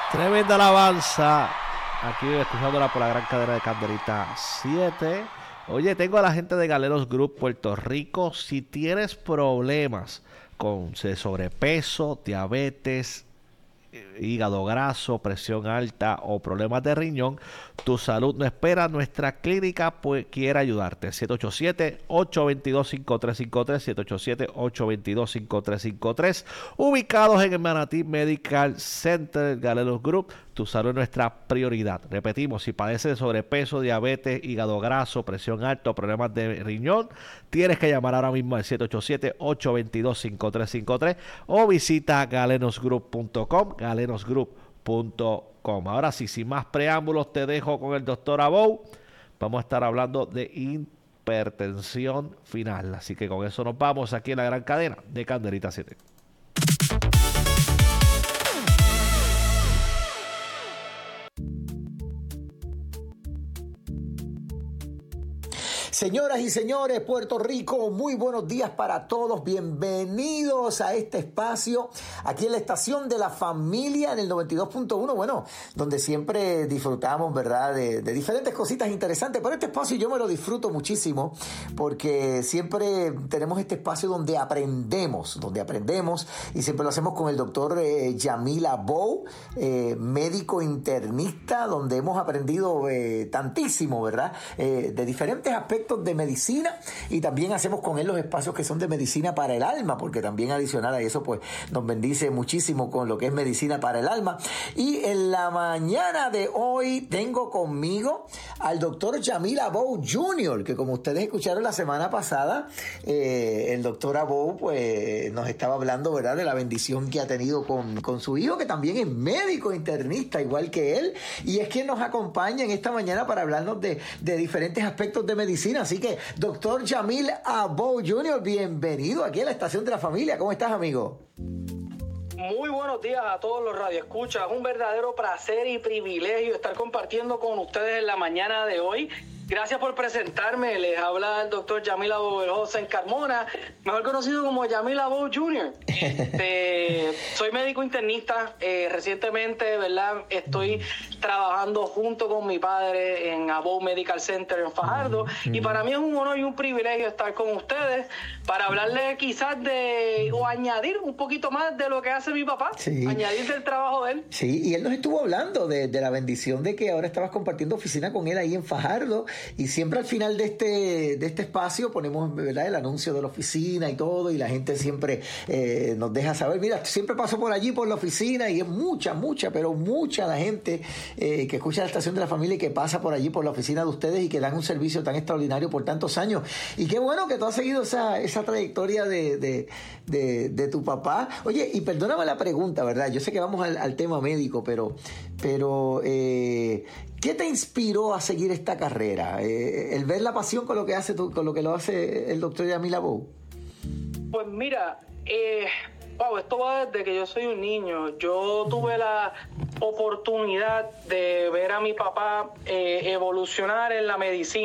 Tremenda alabanza. Aquí escuchándola por la gran cadena de Candelita 7. Oye, tengo a la gente de Galenos Group Puerto Rico. Si tienes problemas con sobrepeso, diabetes, hígado graso, presión alta o problemas de riñón, tu salud no espera. Nuestra clínica quiere ayudarte. 787-822-5353, 787-822-5353, ubicados en el Manatí Medical Center. Galenos Group, tu salud es nuestra prioridad. Repetimos, si padeces de sobrepeso, diabetes, hígado graso, presión alta o problemas de riñón, tienes que llamar ahora mismo al 787-822-5353 o visita galenosgroup.com, galenosgroup.com. Ahora sí, sin más preámbulos, te dejo con el doctor Abou. Vamos a estar hablando de hipertensión final. Así que con eso nos vamos aquí en la gran cadena de Candelita 7. Señoras y señores, Puerto Rico, muy buenos días para todos. Bienvenidos a este espacio, aquí en la estación de la familia en el 92.1, bueno, donde siempre disfrutamos, ¿verdad?, de diferentes cositas interesantes. Pero este espacio yo me lo disfruto muchísimo porque siempre tenemos este espacio donde aprendemos y siempre lo hacemos con el doctor Yamil Abou, médico internista, donde hemos aprendido tantísimo, ¿verdad?, de diferentes aspectos de medicina, y también hacemos con él los espacios que son de medicina para el alma, porque también adicional a eso pues nos bendice muchísimo con lo que es medicina para el alma. Y en la mañana de hoy tengo conmigo al doctor Yamil Abou Jr., que como ustedes escucharon la semana pasada, el doctor Abou pues nos estaba hablando, ¿verdad?, de la bendición que ha tenido con su hijo, que también es médico internista igual que él, y es quien nos acompaña en esta mañana para hablarnos de diferentes aspectos de medicina. Así que, doctor Yamil Abou Jr., bienvenido aquí a la estación de la familia. ¿Cómo estás, amigo? Muy buenos días a todos los radioescuchas. Es un verdadero placer y privilegio estar compartiendo con ustedes en la mañana de hoy. Gracias por presentarme. Les habla el doctor Yamil Abou José Carmona, mejor conocido como Yamil Abou Jr. Soy médico internista. Recientemente, ¿verdad?, estoy trabajando junto con mi padre en Abou Medical Center en Fajardo. Y para mí es un honor y un privilegio estar con ustedes para hablarles quizás o añadir un poquito más de lo que hace mi papá. Sí. Añadir del trabajo de él. Sí, y él nos estuvo hablando de la bendición de que ahora estabas compartiendo oficina con él ahí en Fajardo. Y siempre al final de este espacio ponemos, ¿verdad?, el anuncio de la oficina y todo, y la gente siempre nos deja saber, mira, siempre paso por allí por la oficina, y es mucha la gente que escucha la estación de la familia y que pasa por allí por la oficina de ustedes y que dan un servicio tan extraordinario por tantos años. Y qué bueno que tú has seguido esa trayectoria de tu papá. Oye, y perdóname la pregunta, ¿verdad? Yo sé que vamos al tema médico, pero ¿qué te inspiró a seguir esta carrera? El ver la pasión con lo que lo hace el doctor Yamil Abou. Pues mira, esto va desde que yo soy un niño. Yo tuve la oportunidad de ver a mi papá evolucionar en la medicina.